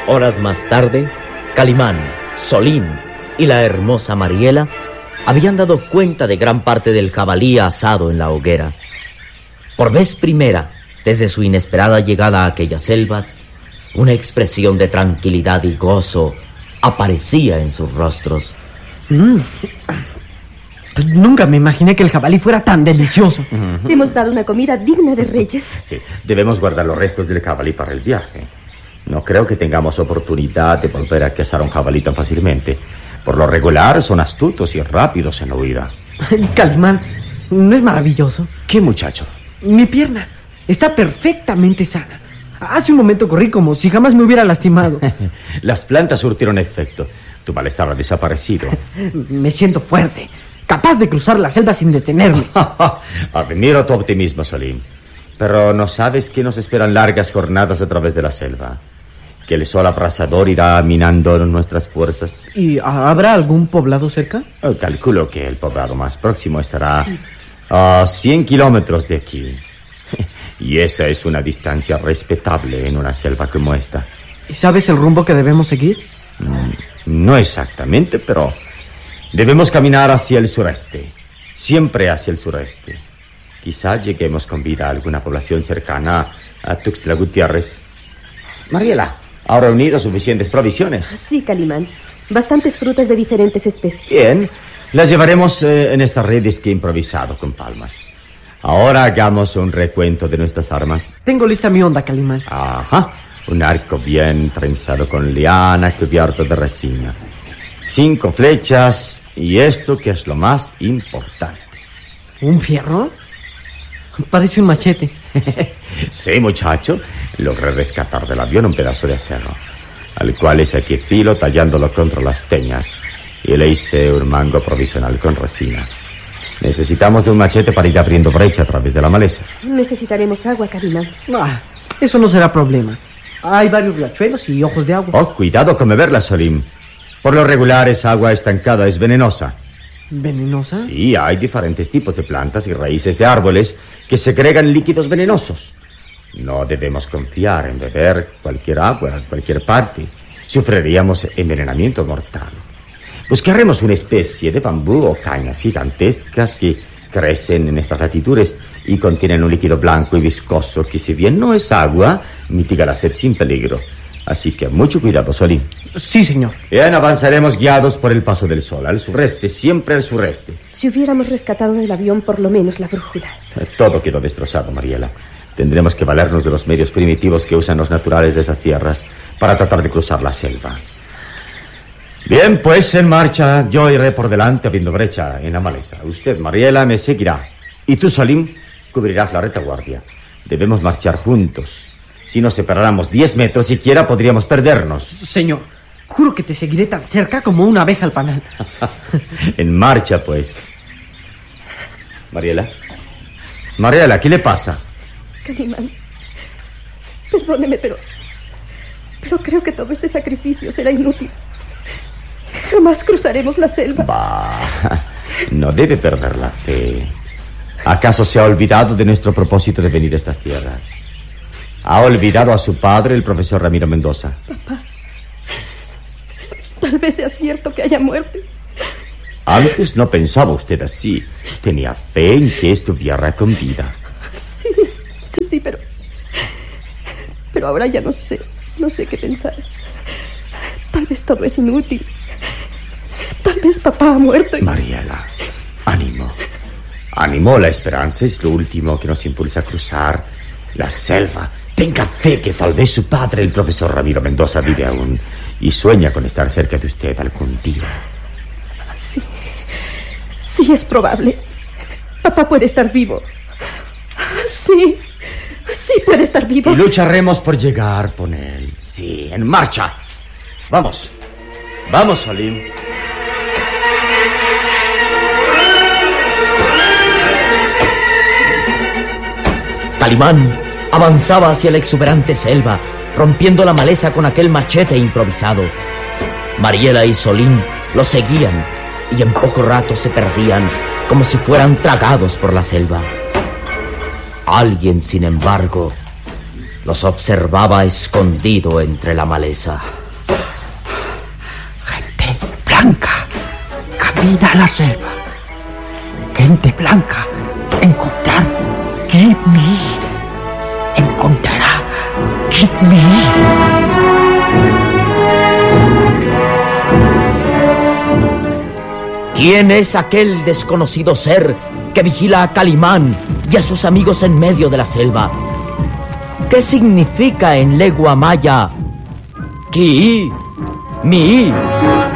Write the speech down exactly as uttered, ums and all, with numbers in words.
Horas más tarde, Calimán, Solín y la hermosa Mariela habían dado cuenta de gran parte del jabalí asado en la hoguera. Por vez primera, desde su inesperada llegada a aquellas selvas, una expresión de tranquilidad y gozo aparecía en sus rostros. Mm. Nunca me imaginé que el jabalí fuera tan delicioso. Uh-huh. Hemos dado una comida digna de reyes. Sí, debemos guardar los restos del jabalí para el viaje. No creo que tengamos oportunidad de volver a cazar un jabalí tan fácilmente. Por lo regular son astutos y rápidos en la huida. Calimán, ¿no es maravilloso? ¿Qué muchacho? Mi pierna está perfectamente sana. Hace un momento corrí como si jamás me hubiera lastimado. Las plantas surtieron efecto. Tu malestar ha desaparecido. Me siento fuerte, capaz de cruzar la selva sin detenerme. Admiro tu optimismo, Solín. Pero ¿no sabes que nos esperan largas jornadas a través de la selva? Que el sol abrasador irá minando nuestras fuerzas. ¿Y habrá algún poblado cerca? Oh, calculo que el poblado más próximo estará a cien kilómetros de aquí. Y esa es una distancia respetable en una selva como esta. ¿Y sabes el rumbo que debemos seguir? Mm, no exactamente, pero debemos caminar hacia el sureste. Siempre hacia el sureste. Quizá lleguemos con vida a alguna población cercana a Tuxtla Gutiérrez. Mariela, ¿ha reunido suficientes provisiones? Sí, Calimán. Bastantes frutas de diferentes especies. Bien, las llevaremos eh, en estas redes que he improvisado con palmas. Ahora hagamos un recuento de nuestras armas. Tengo lista mi onda, Calimán. Ajá, un arco bien trenzado con liana cubierto de resina. Cinco flechas y esto que es lo más importante. ¿Un fierro? Parece un machete. Sí, muchacho. Logré rescatar del avión un pedazo de acero, al cual hice aquí filo tallándolo contra las peñas y le hice un mango provisional con resina. Necesitamos de un machete para ir abriendo brecha a través de la maleza. Necesitaremos agua, Calimán. Ah, eso no será problema. Hay varios riachuelos y ojos de agua. Oh, cuidado con beberla, Solín. Por lo regular, esa agua estancada es venenosa. ¿Venenosa? Sí, hay diferentes tipos de plantas y raíces de árboles que segregan líquidos venenosos. No debemos confiar en beber cualquier agua en cualquier parte. Sufriríamos envenenamiento mortal. Buscaremos una especie de bambú o cañas gigantescas que crecen en estas latitudes y contienen un líquido blanco y viscoso que, si bien no es agua, mitiga la sed sin peligro. Así que mucho cuidado, Solín. Sí, señor. Bien, avanzaremos guiados por el paso del sol, al sureste, siempre al sureste. Si hubiéramos rescatado del avión por lo menos la brújula. Todo quedó destrozado, Mariela. Tendremos que valernos de los medios primitivos que usan los naturales de esas tierras para tratar de cruzar la selva. Bien, pues en marcha. Yo iré por delante abriendo brecha en la maleza. Usted, Mariela, me seguirá. Y tú, Solín, cubrirás la retaguardia. Debemos marchar juntos. Si nos separáramos diez metros siquiera podríamos perdernos. Señor, juro que te seguiré tan cerca como una abeja al panal. En marcha, pues. Mariela. Mariela, ¿qué le pasa? Calimán, perdóneme, pero... Pero creo que todo este sacrificio será inútil. Jamás cruzaremos la selva. Bah, no debe perder la fe. ¿Acaso se ha olvidado de nuestro propósito de venir a estas tierras? ¿Ha olvidado a su padre, el profesor Ramiro Mendoza? Papá, tal vez sea cierto que haya muerte. Antes no pensaba usted así. Tenía fe en que estuviera con vida. Sí, sí, sí, pero... Pero ahora ya no sé, no sé qué pensar. Tal vez todo es inútil. Tal vez papá ha muerto y... Mariela, ánimo. Ánimo, la esperanza es lo último que nos impulsa a cruzar la selva. Tenga fe que tal vez su padre, el profesor Ramiro Mendoza, vive aún y sueña con estar cerca de usted algún día. Sí, sí es probable. Papá puede estar vivo. Sí, sí puede estar vivo. Y lucharemos por llegar con él. Sí, en marcha. Vamos, vamos, Solín. Calimán avanzaba hacia la exuberante selva, rompiendo la maleza con aquel machete improvisado. Mariela y Solín lo seguían y en poco rato se perdían como si fueran tragados por la selva. Alguien, sin embargo, los observaba escondido entre la maleza. Gente blanca camina a la selva. Gente blanca encontrar Give me. Encontrará Give me. ¿Quién es aquel desconocido ser que vigila a Calimán y a sus amigos en medio de la selva? ¿Qué significa en lengua maya Ki Mi?